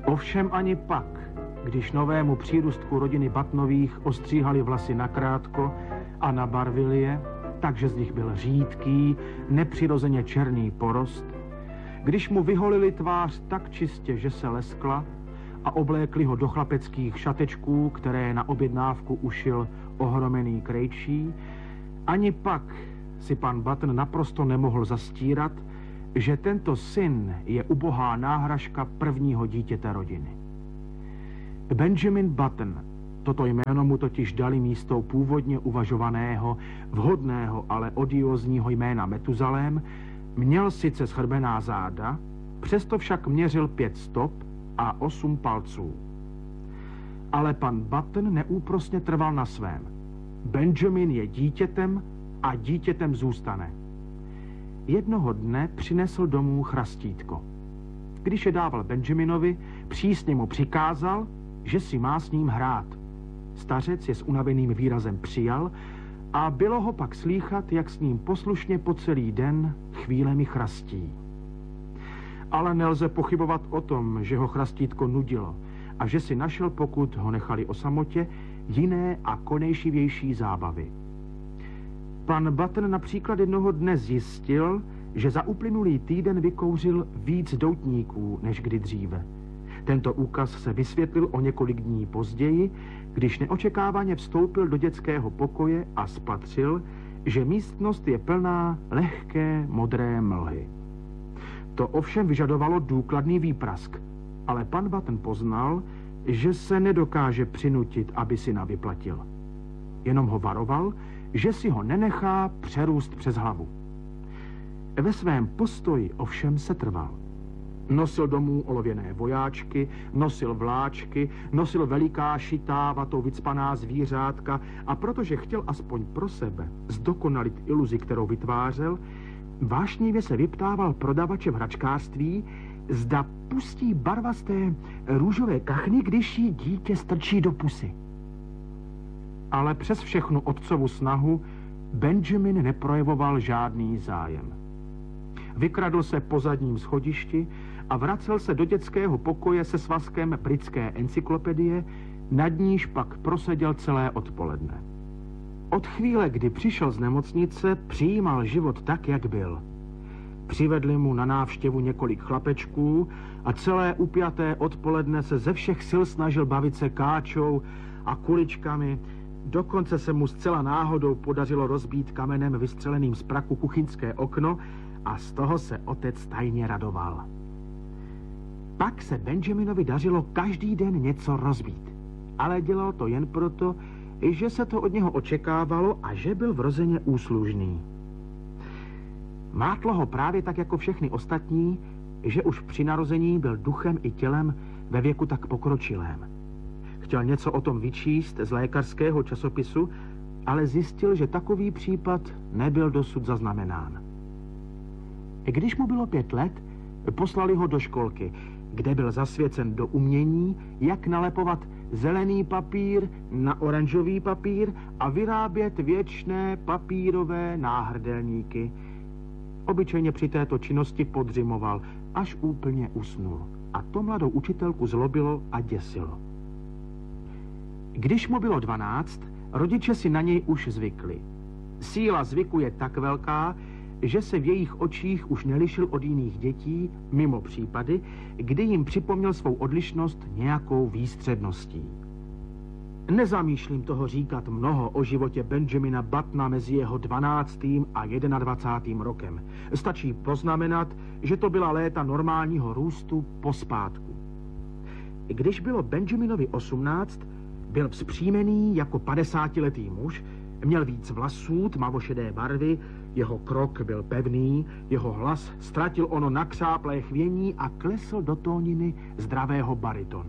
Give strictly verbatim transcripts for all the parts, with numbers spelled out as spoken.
Ovšem ani pak, když novému přírůstku rodiny Buttonových ostříhali vlasy nakrátko a nabarvili je, takže z nich byl řídký, nepřirozeně černý porost, když mu vyholili tvář tak čistě, že se leskla, a oblékli ho do chlapeckých šatečků, které na objednávku ušil ohromený krejčí, ani pak si pan Button naprosto nemohl zastírat, že tento syn je ubohá náhražka prvního dítěte rodiny. Benjamin Button, toto jméno mu totiž dali místo původně uvažovaného, vhodného, ale odiózního jména Metuzalém, měl sice schrbená záda, přesto však měřil pět stop a osm palců. Ale pan Button neúprosně trval na svém. Benjamin je dítětem a dítětem zůstane. Jednoho dne přinesl domů chrastítko. Když je dával Benjaminovi, přísně mu přikázal, že si má s ním hrát. Stařec je s unaveným výrazem přijal a bylo ho pak slýchat, jak s ním poslušně po celý den chvílemi chrastí. Ale nelze pochybovat o tom, že ho chrastítko nudilo a že si našel, pokud ho nechali o samotě, jiné a konejšivější zábavy. Pan Button například jednoho dne zjistil, že za uplynulý týden vykouřil víc doutníků než kdy dříve. Tento úkaz se vysvětlil o několik dní později, když neočekávaně vstoupil do dětského pokoje a spatřil, že místnost je plná lehké modré mlhy. To ovšem vyžadovalo důkladný výprask, ale pan Button poznal, že se nedokáže přinutit, aby si navyplatil. Jenom ho varoval, že si ho nenechá přerůst přes hlavu. Ve svém postoji ovšem se trval. Nosil domů olověné vojáčky, nosil vláčky, nosil veliká šitá vatou vycpaná zvířátka a protože chtěl aspoň pro sebe zdokonalit iluzi, kterou vytvářel, vášnivě se vyptával prodavače v hračkářství, zda pustí barvasté růžové kachny, když jí dítě strčí do pusy. Ale přes všechnu otcovu snahu Benjamin neprojevoval žádný zájem. Vykradl se po zadním schodišti a vracel se do dětského pokoje se svazkem britské encyklopedie, nad níž pak proseděl celé odpoledne. Od chvíle, kdy přišel z nemocnice, přijímal život tak, jak byl. Přivedli mu na návštěvu několik chlapečků a celé upjaté odpoledne se ze všech sil snažil bavit se káčou a kuličkami. Dokonce se mu zcela náhodou podařilo rozbít kamenem vystřeleným z praku kuchyňské okno a z toho se otec tajně radoval. Pak se Benjaminovi dařilo každý den něco rozbít, ale dělal to jen proto, že se to od něho očekávalo a že byl vrozeně úslužný. Mátlo ho právě tak jako všechny ostatní, že už při narození byl duchem i tělem ve věku tak pokročilém. Chtěl něco o tom vyčíst z lékařského časopisu, ale zjistil, že takový případ nebyl dosud zaznamenán. Když mu bylo pět let, poslali ho do školky, kde byl zasvěcen do umění, jak nalepovat zelený papír na oranžový papír a vyrábět věčné papírové náhrdelníky. Obyčejně při této činnosti podřimoval, až úplně usnul. A to mladou učitelku zlobilo a děsilo. Když mu bylo dvanáct, rodiče si na něj už zvykli. Síla zvyku je tak velká, že se v jejich očích už nelišil od jiných dětí, mimo případy, kdy jim připomněl svou odlišnost nějakou výstředností. Nezamýšlím toho říkat mnoho o životě Benjamina Buttona mezi jeho dvanáctým a jedenadvacátým rokem. Stačí poznamenat, že to byla léta normálního růstu pospátku. Když bylo Benjaminovi osmnáct, byl vzpřímený jako padesátiletý muž, měl víc vlasů tmavošedé barvy, jeho krok byl pevný, jeho hlas ztratil ono nakřáplé chvění a klesl do tóniny zdravého baritonu.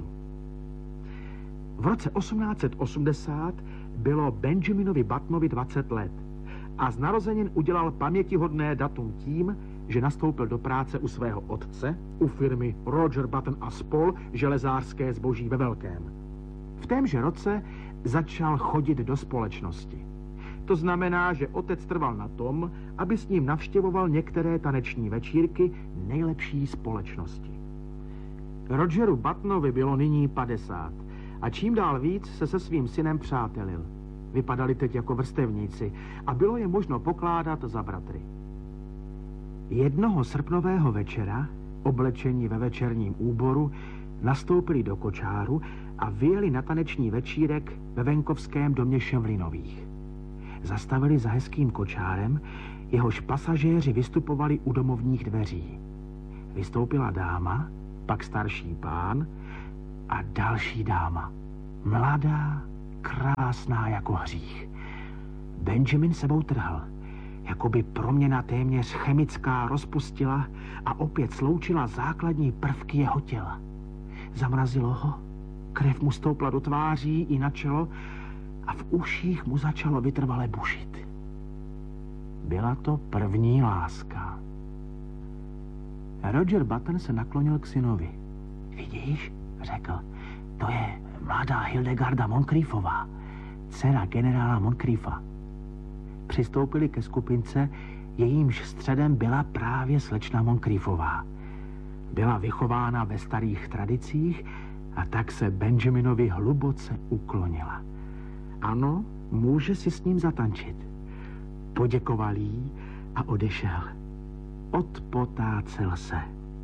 V roce osmnáct set osmdesát bylo Benjaminovi Buttonovi dvacet let a z narozenin udělal pamětihodné datum tím, že nastoupil do práce u svého otce, u firmy Roger Button a spol. Železářské zboží ve velkém. V témže roce začal chodit do společnosti. To znamená, že otec trval na tom, aby s ním navštěvoval některé taneční večírky nejlepší společnosti. Rogeru Buttonovi bylo nyní padesát a čím dál víc se se svým synem přátelil. Vypadali teď jako vrstevníci a bylo je možno pokládat za bratry. Jednoho srpnového večera, oblečení ve večerním úboru, nastoupili do kočáru a vyjeli na taneční večírek ve venkovském domě Ševlinových. Zastavili za hezkým kočárem, jehož pasažéři vystupovali u domovních dveří. Vystoupila dáma, pak starší pán a další dáma. Mladá, krásná jako hřích. Benjamin sebou trhl, jako by proměna téměř chemická rozpustila a opět sloučila základní prvky jeho těla. Zamrazilo ho, krev mu stoupla do tváří i na čelo a v uších mu začalo vytrvale bušit. Byla to první láska. Roger Button se naklonil k synovi. Vidíš, řekl, to je mladá Hildegarda Moncriefová, dcera generála Moncrieffa. Přistoupili ke skupince, jejímž středem byla právě slečna Moncrieffová. Byla vychována ve starých tradicích a tak se Benjaminovi hluboce uklonila. Ano, může si s ním zatančit. Poděkoval jí a odešel. Odpotácel se.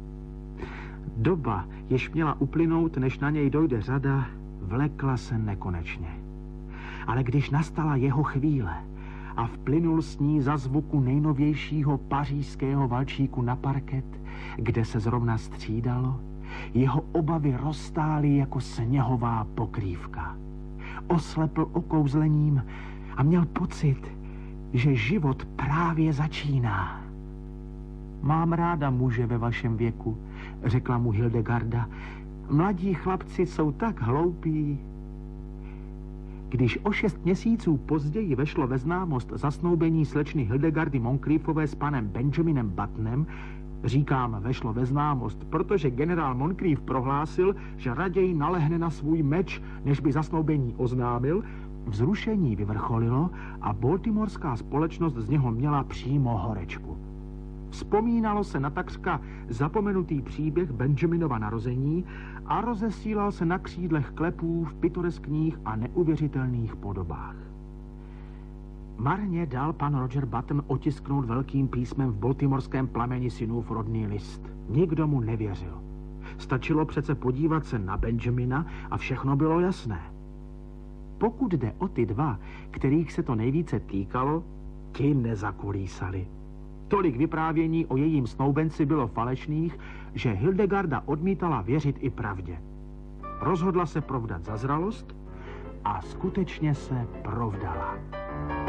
Doba, jež měla uplynout, než na něj dojde řada, vlekla se nekonečně. Ale když nastala jeho chvíle a vplynul s ní za zvuku nejnovějšího pařížského valčíku na parket, kde se zrovna střídalo, jeho obavy roztály jako sněhová pokrývka. Oslepl okouzlením a měl pocit, že život právě začíná. Mám ráda muže ve vašem věku, řekla mu Hildegarda. Mladí chlapci jsou tak hloupí. Když o šest měsíců později vešlo ve známost zasnoubení slečny Hildegardy Moncrieffové s panem Benjaminem Buttonem, říkám vešlo ve známost, protože generál Moncrieff prohlásil, že raději nalehne na svůj meč, než by zasnoubení oznámil, vzrušení vyvrcholilo a baltimorská společnost z něho měla přímo horečku. Vzpomínalo se na takřka zapomenutý příběh Benjaminova narození a rozesílal se na křídlech klepů v pitoreskních a neuvěřitelných podobách. Marně dal pan Roger Button otisknout velkým písmem v baltimorském plameni synův rodný list. Nikdo mu nevěřil. Stačilo přece podívat se na Benjamina a všechno bylo jasné. Pokud jde o ty dva, kterých se to nejvíce týkalo, ti nezakolísali. Tolik vyprávění o jejím snoubenci bylo falešných, že Hildegarda odmítala věřit i pravdě. Rozhodla se provdat za zralost a skutečně se provdala.